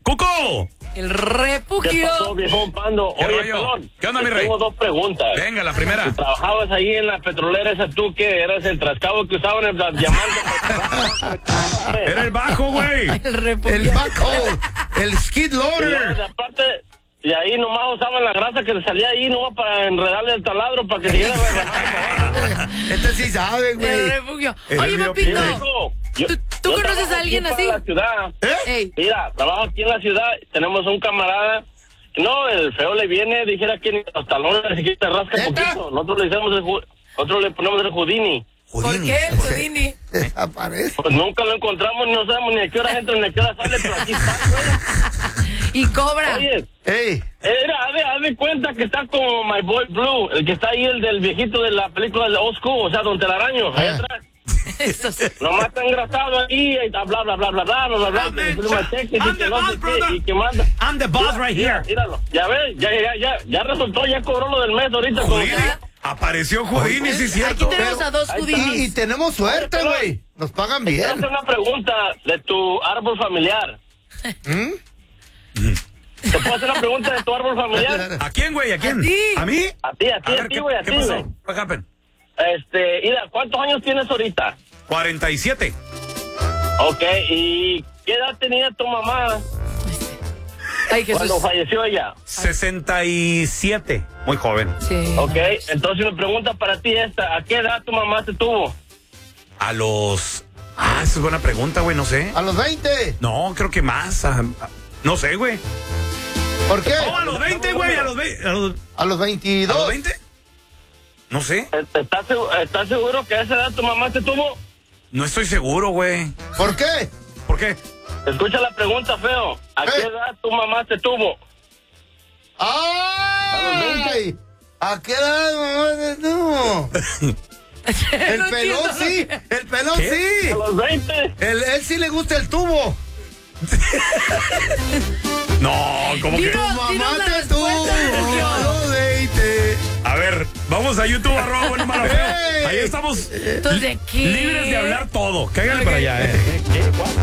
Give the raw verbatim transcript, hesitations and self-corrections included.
¡Cuco! El ¿Qué refugio. pasó, viejón Pando? ¿Qué Oye, rollo? perdón, ¿Qué onda, mi te rey? Tengo dos preguntas. Venga, la primera. ¿Tú trabajabas ahí en la petrolera esa tú que eras el trascabo que usaban en las diamantes? Era el bajo, güey. El refugio. El baco, el skid Y luego, loader. aparte, y ahí nomás usaban la grasa que le salía ahí nomás para enredarle el taladro para que siguiera rebajando. Este sí sabe, El güey. refugio. El Oye, río papito. Hijo, yo- ¿Tú, tú yo conoces trabajo a alguien aquí así? para la ciudad. ¿Eh? Ey. Mira, trabajo aquí en la ciudad, tenemos un camarada. No, el feo le viene, dijera que ni los talones se te rasca ¿Neta? poquito. Nosotros le hicimos el, ju- nosotros le ponemos el Houdini. ¿Por Houdini. qué, Houdini? Desaparece. Pues nunca lo encontramos, no sabemos ni a qué hora entra ni a qué hora sale, pero aquí está, güey. Y cobra. Oye, Ey, era, haz de, haz de cuenta que está como My Boy Blue, el que está ahí, el del viejito de la película de Old School, o sea, Don Telaraño, ahí Ah. atrás. Eso sí. Nomás está engrasado ahí, y bla, bla, bla, bla, bla, bla, bla, bla, I'm que in firma charge. cheques I'm y que the no boss, sé qué, brother. y que manda. I'm the boss right here. Míralo, ya ves, ya, ya, ya, ya resultó, ya cobró lo del mes ahorita. como Houdini. que- Apareció Houdini, sí, Aquí cierto. tenemos a dos Ahí está. y, y Houdinis. tenemos suerte, güey. Nos pagan Quiero bien. hacer una pregunta de tu árbol familiar. ¿Mm? ¿Te puedo hacer una pregunta de tu árbol familiar? ¿A quién, güey? ¿A quién? A ti. ¿A mí? A ti, a ti, A a ver, ti, ¿qué, güey, a qué ti, pasó? güey. What happened? Este, mira, ¿cuántos años tienes ahorita? cuarenta y siete. Ok, ¿y qué edad tenía tu mamá Ay, Jesús. cuando falleció ella? sesenta y siete. Muy joven. Sí. Ok, entonces mi pregunta para ti es esta, ¿a qué edad tu mamá te tuvo? A los... Ah, esa es buena pregunta, güey, no sé. A los veinte. No, creo que más. ah, ah, No sé, güey. ¿Por qué? Oh, a los veinte, güey, a los veinte. ¿A los, A los a veintidós. los veinte? No sé. ¿Estás seguro, ¿Estás seguro que a esa edad tu mamá te tuvo? No estoy seguro, güey. ¿Por qué? ¿Por qué? Escucha la pregunta, feo. ¿A qué Eh. edad tu mamá te tuvo? ¡Ay! ¿A qué edad, mamá? No. El No pelón entiendo lo sí. que- El pelón ¿Qué? sí. A los veinte. El, él sí le gusta el tubo. No, ¿cómo que? Dinos, Tu dinos mamá la te tuvo respuesta, Sergio. a los veinte. A ver, vamos a YouTube, arroba bueno, malo, feo. Ey. Ahí estamos Entonces, ¿de qué? libres de hablar todo. Cáiganle para allá, eh.